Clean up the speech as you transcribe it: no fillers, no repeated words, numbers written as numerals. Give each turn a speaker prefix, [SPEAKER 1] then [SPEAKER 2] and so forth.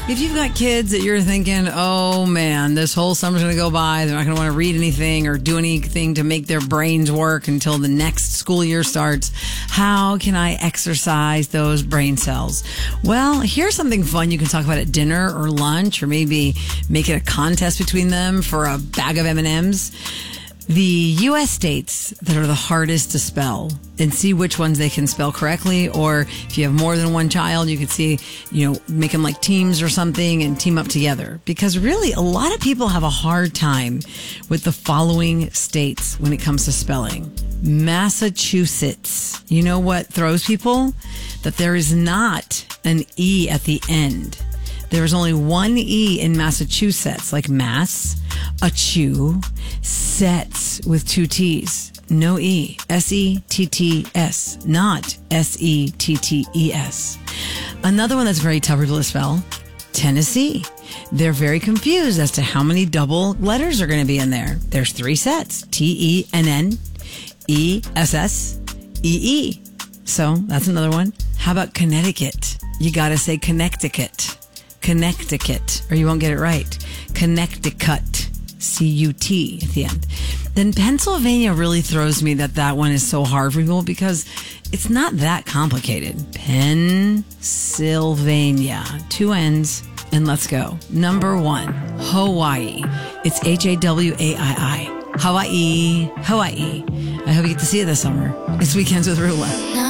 [SPEAKER 1] If you've got kids that you're thinking, oh man, this whole summer's going to go by, they're not going to want to read anything or do anything to make their brains work until the next school year starts, how can I exercise those brain cells? Well, here's something fun you can talk about at dinner or lunch, or maybe make it a contest between them for a bag of M&Ms. The U.S. states that are the hardest to spell, and see which ones they can spell correctly. Or if you have more than one child, you could see, make them like teams or something and team up together. Because really, a lot of people have a hard time with the following states when it comes to spelling. Massachusetts. You know what throws people? That there is not an E at the end. There is only one E in Massachusetts, like mass, a chew, sets with two T's. No E. S-E-T-T-S, not S-E-T-T-E-S. Another one that's very tough for people to spell, Tennessee. They're very confused as to how many double letters are going to be in there. There's 3 sets, T-E-N-N-E-S-S-E-E. So that's another one. How about Connecticut? You got to say Connecticut. Connecticut, or you won't get it right. Connecticut, C-U-T at the end. Then Pennsylvania really throws me that one is so hard for people because it's not that complicated. Pennsylvania, 2 N's, and let's go. Number 1, Hawaii. It's H-A-W-A-I-I. Hawaii. I hope you get to see it this summer. It's Weekends with Rula.